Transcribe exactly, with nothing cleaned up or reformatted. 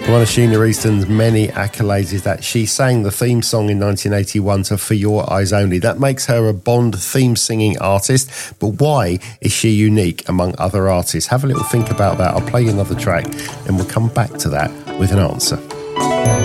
One of Sheena Easton's many accolades is that she sang the theme song in nineteen eighty-one to For Your Eyes Only. That makes her a Bond theme singing artist, but why is she unique among other artists? Have a little think about that. I'll play you another track and we'll come back to that with an answer.